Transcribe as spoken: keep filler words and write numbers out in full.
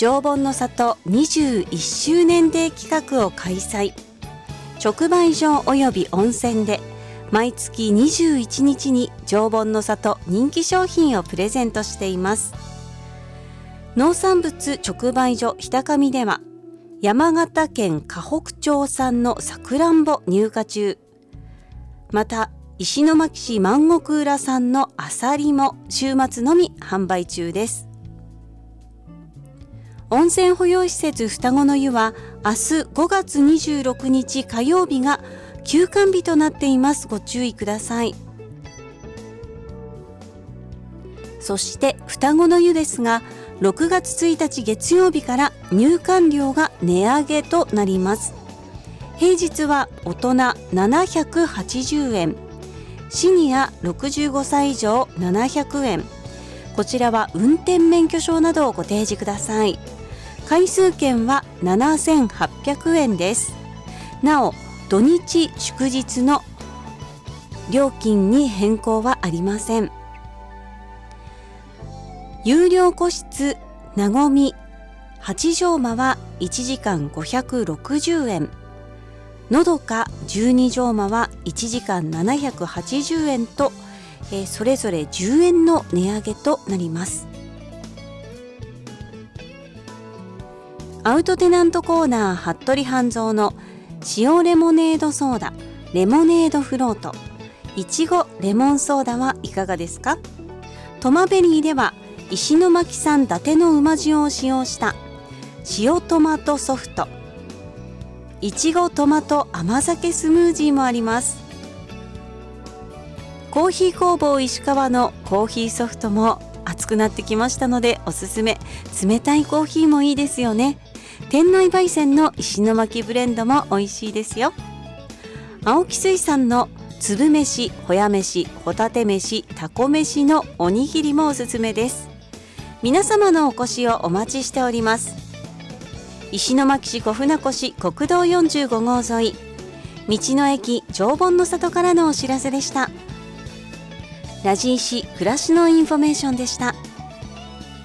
常盆の里にじゅういっしゅうねんデー企画を開催。直売所および温泉で毎月にじゅういちにちに常盆の里人気商品をプレゼントしています。農産物直売所日高見では山形県河北町産のさくらんぼ入荷中。また石巻市万石浦産のあさりも週末のみ販売中です。温泉保養施設双子の湯は明日ごがつにじゅうろくにち火曜日が休館日となっています。ご注意ください。そして双子の湯ですがろくがつついたち月曜日から入館料が値上げとなります。平日は大人ななひゃくはちじゅうえん、シニアろくじゅうごさい以上ななひゃくえん。こちらは運転免許証などをご提示ください。回数券はななせんはっぴゃくえんです。なお土日祝日の料金に変更はありません。有料個室なごみはちじょうまはいちじかんごひゃくろくじゅうえん、のどかじゅうにじょうまはいちじかんななひゃくはちじゅうえんと、えー、それぞれじゅうえんの値上げとなります。アウトテナントコーナー服部半蔵の塩レモネードソーダ、レモネードフロート、いちごレモンソーダはいかがですか？トマベリーでは石巻産伊達の馬塩を使用した塩トマトソフト、いちごトマト甘酒スムージーもあります。コーヒー工房石川のコーヒーソフトも熱くなってきましたのでおすすめ。冷たいコーヒーもいいですよね。店内焙煎の石巻ブレンドも美味しいですよ。青木水産の粒飯、ほや飯、ホタテ飯、タコ飯のおにぎりもおすすめです。皆様のお越しをお待ちしております。石巻市小船越国道よんじゅうごごう沿い、道の駅常盆の里からのお知らせでした。ラジ石暮らしのインフォメーションでした。